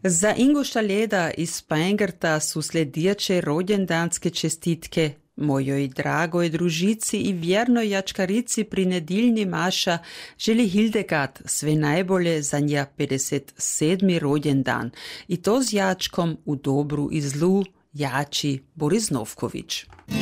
Za Ingušta Leda iz Pengerta su sljedeće rođendanske čestitke mojoj dragoj družici i vjernoj jačkarici pri nedjeljni Maša želi Hildegard sve najbolje za nja 57. rođendan i to s jačkom u dobru i zlu Jači Boris Novković.